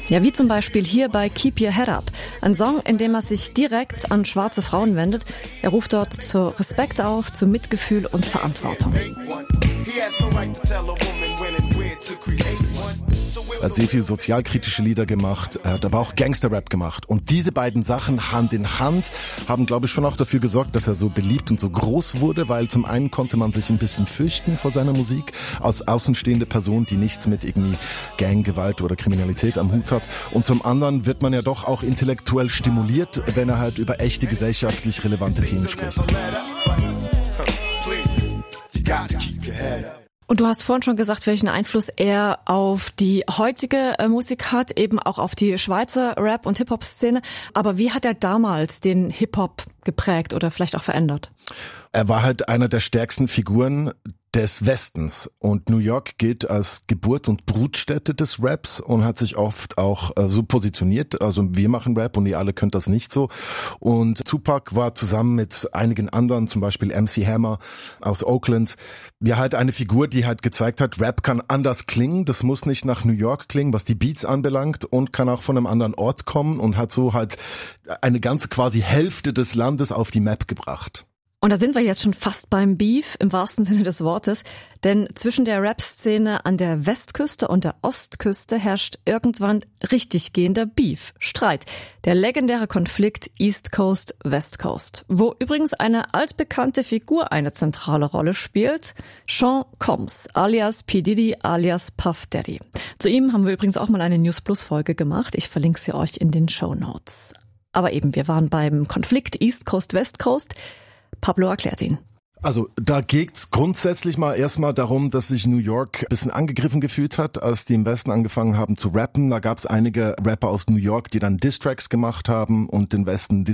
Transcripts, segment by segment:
Ja, wie zum Beispiel hier bei Keep Your Head Up. Ein Song, in dem er sich direkt an schwarze Frauen wendet. Er ruft dort zu Respekt auf, zu Mitgefühl und Verantwortung. Er hat sehr viele sozialkritische Lieder gemacht, er hat aber auch Gangster-Rap gemacht. Und diese beiden Sachen Hand in Hand haben, glaube ich, schon auch dafür gesorgt, dass er so beliebt und so groß wurde, weil zum einen konnte man sich ein bisschen fürchten vor seiner Musik als außenstehende Person, die nichts mit irgendwie Ganggewalt oder Kriminalität am Hut hat. Und zum anderen wird man ja doch auch intellektuell stimuliert, wenn er halt über echte gesellschaftlich relevante Themen spricht. Und du hast vorhin schon gesagt, welchen Einfluss er auf die heutige Musik hat, eben auch auf die Schweizer Rap- und Hip-Hop-Szene. Aber wie hat er damals den Hip-Hop geprägt oder vielleicht auch verändert? Er war halt einer der stärksten Figuren des Westens und New York gilt als Geburt- und Brutstätte des Raps und hat sich oft auch so positioniert, also wir machen Rap und ihr alle könnt das nicht so. Und Tupac war zusammen mit einigen anderen, zum Beispiel MC Hammer aus Oakland, ja halt eine Figur, die halt gezeigt hat, Rap kann anders klingen, das muss nicht nach New York klingen, was die Beats anbelangt und kann auch von einem anderen Ort kommen und hat so halt eine ganze quasi Hälfte des Landes auf die Map gebracht. Und da sind wir jetzt schon fast beim Beef im wahrsten Sinne des Wortes, denn zwischen der Rap-Szene an der Westküste und der Ostküste herrscht irgendwann richtig gehender Beef, Streit. Der legendäre Konflikt East Coast, West Coast, wo übrigens eine altbekannte Figur eine zentrale Rolle spielt, Sean Combs, alias P. Diddy, alias Puff Daddy. Zu ihm haben wir übrigens auch mal eine News Plus Folge gemacht, ich verlinke sie euch in den Shownotes. Aber eben, wir waren beim Konflikt East Coast, West Coast. Pablo erklärt ihn. Also da geht's grundsätzlich mal erstmal darum, dass sich New York ein bisschen angegriffen gefühlt hat, als die im Westen angefangen haben zu rappen. Da gab's einige Rapper aus New York, die dann Diss-Tracks gemacht haben und den Westen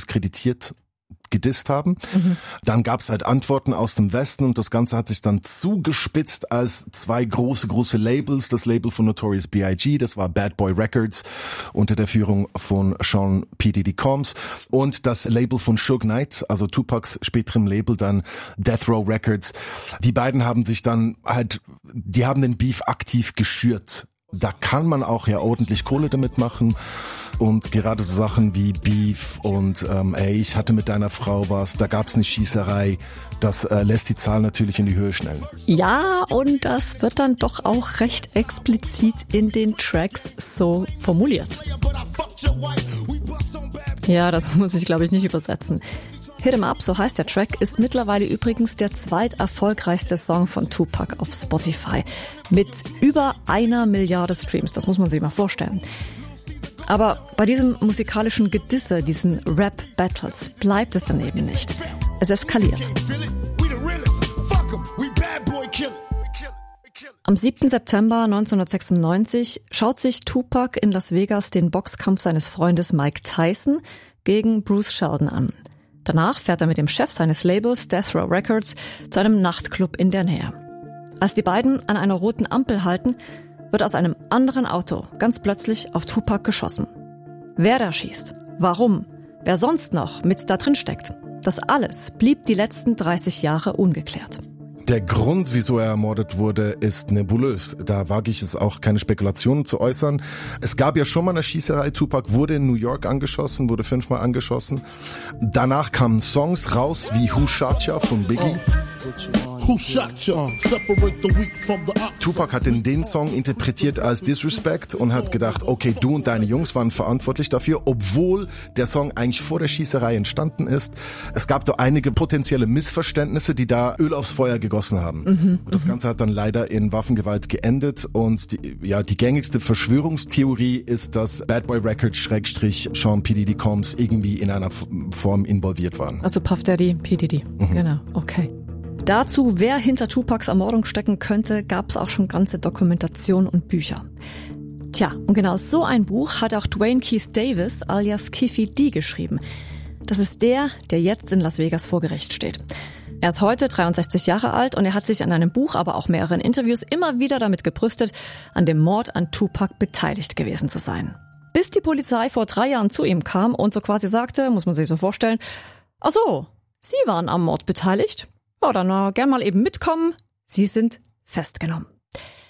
gedisst haben. Dann gab's halt Antworten aus dem Westen und das Ganze hat sich dann zugespitzt als zwei große Labels. Das Label von Notorious B.I.G., das war Bad Boy Records unter der Führung von Sean P. Diddy Combs und das Label von Suge Knight, also Tupacs späterem Label dann Death Row Records. Die beiden haben sich dann halt, die haben den Beef aktiv geschürt. Da kann man auch ja ordentlich Kohle damit machen. Und gerade so Sachen wie Beef und ich hatte mit deiner Frau was, da gab's eine Schießerei, das lässt die Zahl natürlich in die Höhe schnellen. Ja, und das wird dann doch auch recht explizit in den Tracks so formuliert. Ja, das muss ich glaube ich nicht übersetzen. Hit 'em Up, so heißt der Track, ist mittlerweile übrigens der zweiterfolgreichste Song von Tupac auf Spotify. Mit über 1 Milliarde Streams, das muss man sich mal vorstellen. Aber bei diesem musikalischen Gedisse, diesen Rap-Battles, bleibt es dann eben nicht. Es eskaliert. Am 7. September 1996 schaut sich Tupac in Las Vegas den Boxkampf seines Freundes Mike Tyson gegen Bruce Sheldon an. Danach fährt er mit dem Chef seines Labels Death Row Records zu einem Nachtclub in der Nähe. Als die beiden an einer roten Ampel halten, wird aus einem anderen Auto ganz plötzlich auf Tupac geschossen. Wer da schießt, warum, wer sonst noch mit da drin steckt, das alles blieb die letzten 30 Jahre ungeklärt. Der Grund, wieso er ermordet wurde, ist nebulös. Da wage ich es auch, keine Spekulationen zu äußern. Es gab ja schon mal eine Schießerei. Tupac wurde in New York angeschossen, wurde 5-mal angeschossen. Danach kamen Songs raus wie Who Shot Ya von Biggie. Tupac hat den Song interpretiert als Disrespect und hat gedacht, okay, du und deine Jungs waren verantwortlich dafür, obwohl der Song eigentlich vor der Schießerei entstanden ist. Es gab da einige potenzielle Missverständnisse, die da Öl aufs Feuer gegossen haben. Und das Ganze hat dann leider in Waffengewalt geendet und die gängigste Verschwörungstheorie ist, dass Bad Boy Records / Sean P. Diddy Combs irgendwie in einer Form involviert waren. Also Puff Daddy, P. Diddy, genau, okay. Dazu, wer hinter Tupacs Ermordung stecken könnte, gab es auch schon ganze Dokumentationen und Bücher. Tja, und genau so ein Buch hat auch Dwayne Keith Davis alias Kiffy D geschrieben. Das ist der jetzt in Las Vegas vor Gericht steht. Er ist heute 63 Jahre alt und er hat sich an einem Buch, aber auch mehreren Interviews immer wieder damit gebrüstet, an dem Mord an Tupac beteiligt gewesen zu sein. Bis die Polizei vor 3 Jahren zu ihm kam und so quasi sagte, muss man sich so vorstellen, ach so, Sie waren am Mord beteiligt? Ja, dann gern mal eben mitkommen. Sie sind festgenommen.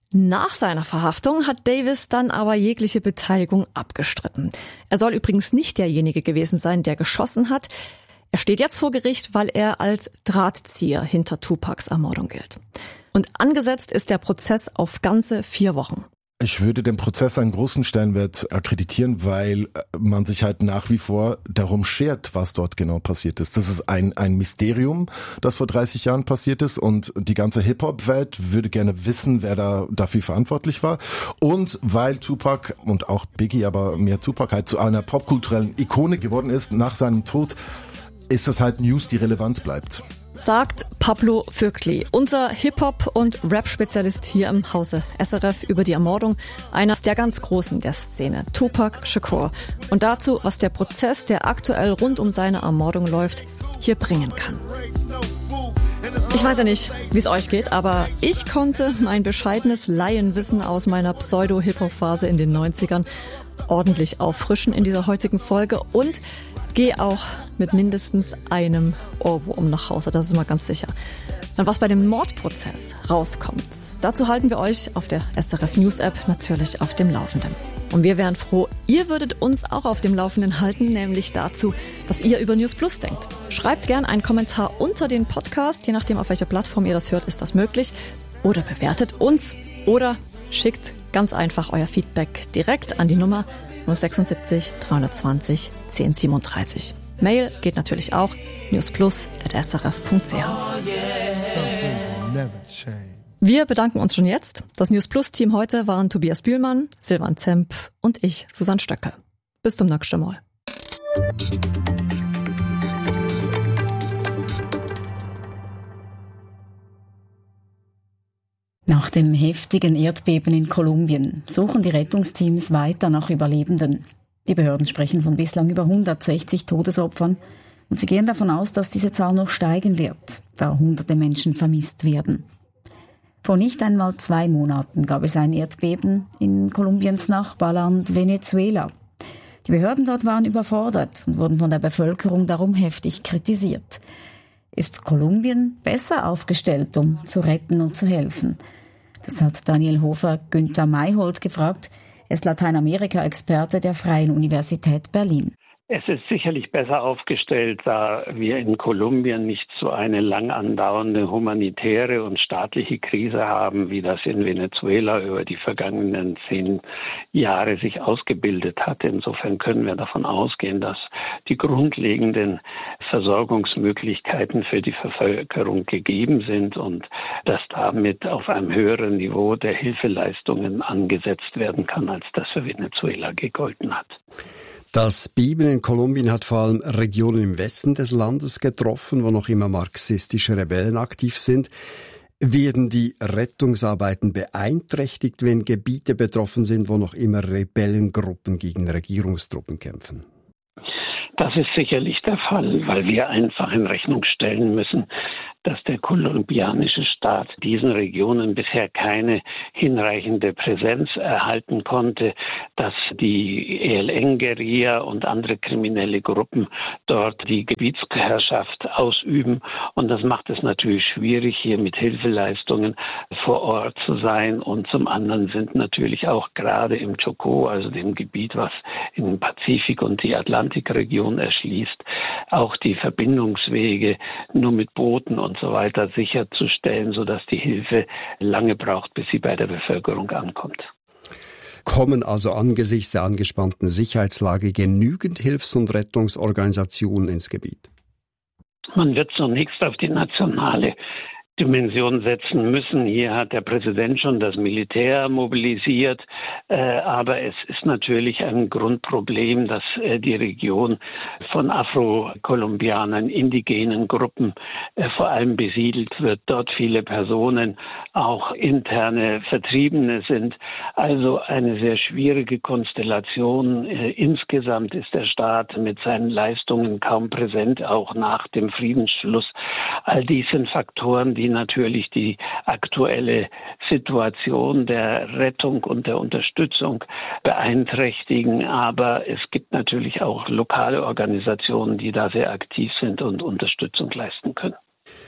Nach seiner Verhaftung hat Davis dann aber jegliche Beteiligung abgestritten. Er soll übrigens nicht derjenige gewesen sein, der geschossen hat. Er steht jetzt vor Gericht, weil er als Drahtzieher hinter Tupacs Ermordung gilt. Und angesetzt ist der Prozess auf ganze 4 Wochen. Ich würde dem Prozess einen großen Stellenwert akkreditieren, weil man sich halt nach wie vor darum schert, was dort genau passiert ist. Das ist ein Mysterium, das vor 30 Jahren passiert ist, und die ganze Hip-Hop-Welt würde gerne wissen, wer da dafür verantwortlich war. Und weil Tupac und auch Biggie, aber mehr Tupac halt zu einer popkulturellen Ikone geworden ist nach seinem Tod, ist das halt News, die relevant bleibt. Sagt Pablo Vögtli, unser Hip-Hop- und Rap-Spezialist hier im Hause SRF über die Ermordung eines der ganz Großen der Szene, Tupac Shakur. Und dazu, was der Prozess, der aktuell rund um seine Ermordung läuft, hier bringen kann. Ich weiß ja nicht, wie es euch geht, aber ich konnte mein bescheidenes Laienwissen aus meiner Pseudo-Hip-Hop-Phase in den 90ern ordentlich auffrischen in dieser heutigen Folge und gehe auch mit mindestens einem Ohrwurm nach Hause, das ist mal ganz sicher. Und was bei dem Mordprozess rauskommt, dazu halten wir euch auf der SRF News App natürlich auf dem Laufenden. Und wir wären froh, ihr würdet uns auch auf dem Laufenden halten, nämlich dazu, was ihr über News Plus denkt. Schreibt gern einen Kommentar unter den Podcast, je nachdem auf welcher Plattform ihr das hört, ist das möglich. Oder bewertet uns oder schickt ganz einfach euer Feedback direkt an die Nummer 076 320 1037. Mail geht natürlich auch, newsplus@srf.ch. Wir bedanken uns schon jetzt. Das News Plus Team heute waren Tobias Bühlmann, Silvan Zemp und ich, Susanne Stöcke. Bis zum nächsten Mal. Nach dem heftigen Erdbeben in Kolumbien suchen die Rettungsteams weiter nach Überlebenden. Die Behörden sprechen von bislang über 160 Todesopfern und sie gehen davon aus, dass diese Zahl noch steigen wird, da hunderte Menschen vermisst werden. Vor nicht einmal 2 Monaten gab es ein Erdbeben in Kolumbiens Nachbarland Venezuela. Die Behörden dort waren überfordert und wurden von der Bevölkerung darum heftig kritisiert. Ist Kolumbien besser aufgestellt, um zu retten und zu helfen? Das hat Daniel Hofer Günther Mayhold gefragt. Er ist Lateinamerika-Experte der Freien Universität Berlin. Es ist sicherlich besser aufgestellt, da wir in Kolumbien nicht so eine lang andauernde humanitäre und staatliche Krise haben, wie das in Venezuela über die vergangenen 10 Jahre sich ausgebildet hat. Insofern können wir davon ausgehen, dass die grundlegenden Versorgungsmöglichkeiten für die Bevölkerung gegeben sind und dass damit auf einem höheren Niveau der Hilfeleistungen angesetzt werden kann, als das für Venezuela gegolten hat. Das Beben in Kolumbien hat vor allem Regionen im Westen des Landes getroffen, wo noch immer marxistische Rebellen aktiv sind. Werden die Rettungsarbeiten beeinträchtigt, wenn Gebiete betroffen sind, wo noch immer Rebellengruppen gegen Regierungstruppen kämpfen? Das ist sicherlich der Fall, weil wir einfach in Rechnung stellen müssen, dass der kolumbianische Staat diesen Regionen bisher keine hinreichende Präsenz erhalten konnte, dass die ELN-Guerilla und andere kriminelle Gruppen dort die Gebietsherrschaft ausüben. Und das macht es natürlich schwierig, hier mit Hilfeleistungen vor Ort zu sein. Und zum anderen sind natürlich auch gerade im Chocó, also dem Gebiet, was in den Pazifik und die Atlantikregion erschließt, auch die Verbindungswege nur mit Booten und so weiter sicherzustellen, sodass die Hilfe lange braucht, bis sie bei der Bevölkerung ankommt. Kommen also angesichts der angespannten Sicherheitslage genügend Hilfs- und Rettungsorganisationen ins Gebiet? Man wird zunächst auf die nationale Dimension setzen müssen. Hier hat der Präsident schon das Militär mobilisiert, aber es ist natürlich ein Grundproblem, dass die Region von Afro-Kolumbianern, indigenen Gruppen vor allem besiedelt wird, dort viele Personen, auch interne Vertriebene sind. Also eine sehr schwierige Konstellation. Insgesamt ist der Staat mit seinen Leistungen kaum präsent, auch nach dem Friedensschluss. All dies sind Faktoren, die natürlich die aktuelle Situation der Rettung und der Unterstützung beeinträchtigen. Aber es gibt natürlich auch lokale Organisationen, die da sehr aktiv sind und Unterstützung leisten können.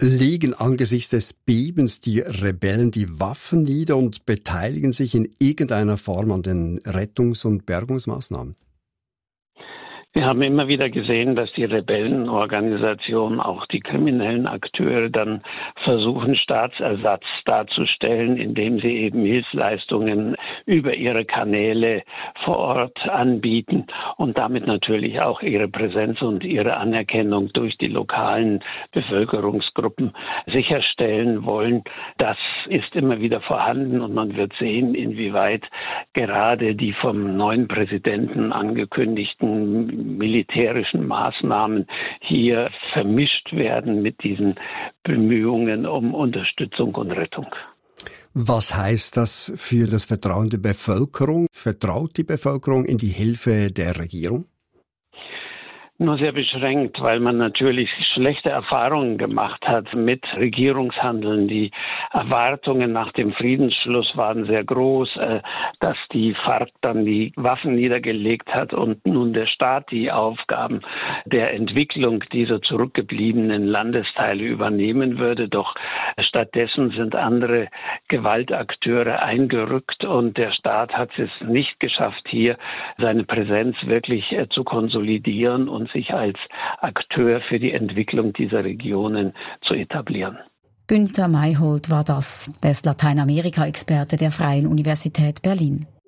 Legen angesichts des Bebens die Rebellen die Waffen nieder und beteiligen sich in irgendeiner Form an den Rettungs- und Bergungsmaßnahmen? Wir haben immer wieder gesehen, dass die Rebellenorganisationen, auch die kriminellen Akteure, dann versuchen, Staatsersatz darzustellen, indem sie eben Hilfsleistungen über ihre Kanäle vor Ort anbieten und damit natürlich auch ihre Präsenz und ihre Anerkennung durch die lokalen Bevölkerungsgruppen sicherstellen wollen. Das ist immer wieder vorhanden und man wird sehen, inwieweit gerade die vom neuen Präsidenten angekündigten militärischen Maßnahmen hier vermischt werden mit diesen Bemühungen um Unterstützung und Rettung. Was heißt das für das Vertrauen der Bevölkerung? Vertraut die Bevölkerung in die Hilfe der Regierung? Nur sehr beschränkt, weil man natürlich schlechte Erfahrungen gemacht hat mit Regierungshandeln. Die Erwartungen nach dem Friedensschluss waren sehr groß, dass die FARC dann die Waffen niedergelegt hat und nun der Staat die Aufgaben der Entwicklung dieser zurückgebliebenen Landesteile übernehmen würde. Doch stattdessen sind andere Gewaltakteure eingerückt und der Staat hat es nicht geschafft, hier seine Präsenz wirklich zu konsolidieren und sich als Akteur für die Entwicklung dieser Regionen zu etablieren. Günther Mayhold war das, der ist Lateinamerika-Experte der Freien Universität Berlin.